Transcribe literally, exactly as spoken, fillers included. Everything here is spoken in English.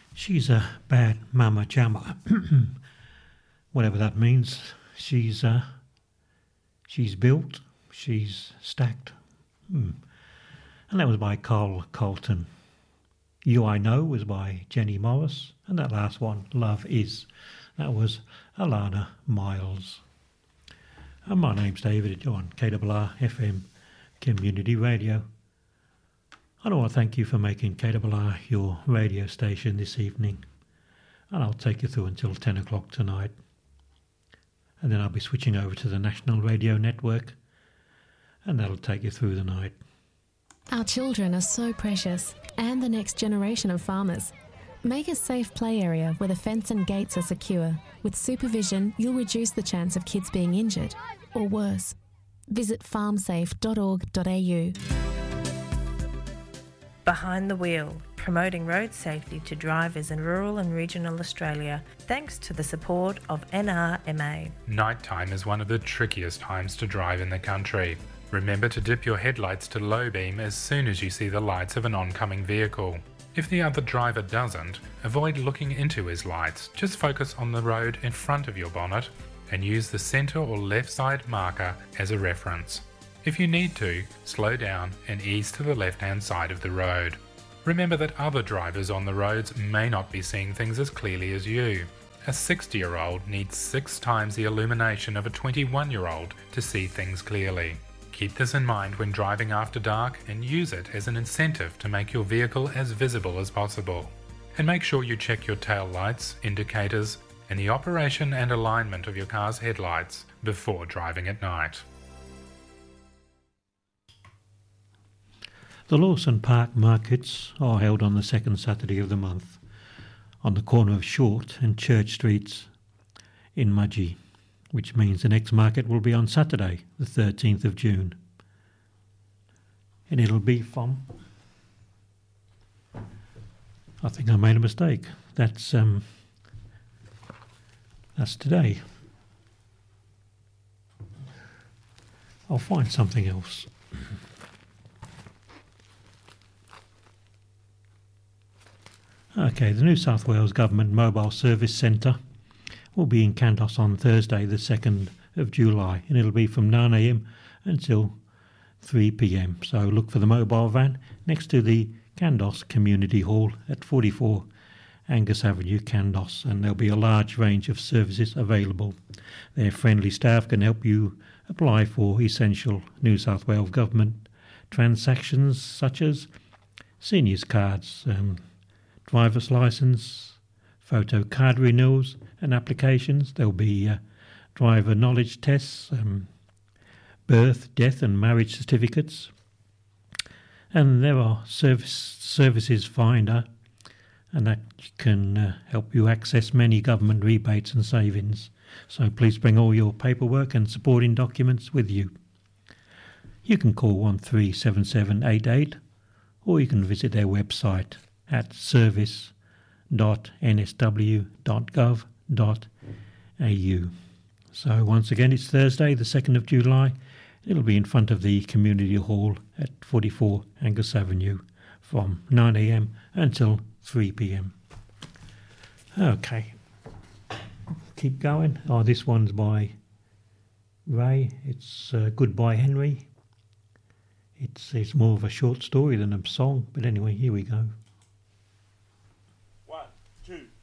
She's a bad mama jamma. Whatever that means. She's uh, she's built, she's stacked. Hmm. And that was by Carl Carlton. You I Know was by Jenny Morris. And that last one, Love Is, that was Alana Miles. And my name's David, you're on K R R F M Community Radio. I want to thank you for making K R R your radio station this evening. And I'll take you through until ten o'clock tonight. And then I'll be switching over to the National Radio Network. And that'll take you through the night. Our children are so precious, and the next generation of farmers. Make a safe play area where the fence and gates are secure. With supervision, you'll reduce the chance of kids being injured, or worse. Visit farm safe dot org dot a u. Behind the Wheel, promoting road safety to drivers in rural and regional Australia, thanks to the support of N R M A. Nighttime is one of the trickiest times to drive in the country. Remember to dip your headlights to low beam as soon as you see the lights of an oncoming vehicle. If the other driver doesn't, avoid looking into his lights. Just focus on the road in front of your bonnet and use the centre or left side marker as a reference. If you need to, slow down and ease to the left-hand side of the road. Remember that other drivers on the roads may not be seeing things as clearly as you. A sixty-year-old needs six times the illumination of a twenty-one-year-old to see things clearly. Keep this in mind when driving after dark and use it as an incentive to make your vehicle as visible as possible. And make sure you check your tail lights, indicators, and the operation and alignment of your car's headlights before driving at night. The Lawson Park markets are held on the second Saturday of the month on the corner of Short and Church Streets in Mudgee, which means the next market will be on Saturday, the thirteenth of June. And it'll be from... I think I made a mistake. That's, um, that's today. I'll find something else. Okay, the New South Wales Government Mobile Service Centre will be in Kandos on Thursday the second of July, and it'll be from nine a m until three p m. So look for the mobile van next to the Kandos Community Hall at forty-four Angus Avenue, Kandos, and there'll be a large range of services available. Their friendly staff can help you apply for essential New South Wales Government transactions such as seniors cards, um, driver's licence, photo card renewals and applications. There'll be uh, driver knowledge tests, um, birth, death and marriage certificates. And there are service services finder, and that can uh, help you access many government rebates and savings. So please bring all your paperwork and supporting documents with you. You can call one three seven seven eight eight, or you can visit their website at service dot n s w dot gov dot a u. So once again, it's Thursday, the second of July. It'll be in front of the Community Hall at forty-four Angus Avenue from nine a m until three p m. Okay, keep going. Oh, this one's by Ray. It's uh, Goodbye Henry. It's, it's more of a short story than a song, but anyway, here we go. One, two.